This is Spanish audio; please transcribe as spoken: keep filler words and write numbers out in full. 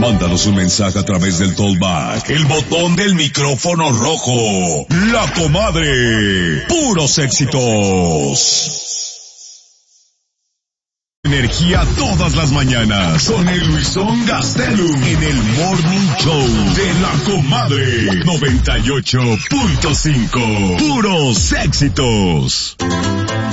Mándanos un mensaje a través del Tollback, el botón del micrófono rojo. La Comadre. Puros éxitos. Energía todas las mañanas con el Luisón Gastelum en el Morning Show de La Comadre noventa y ocho punto cinco. Puros éxitos.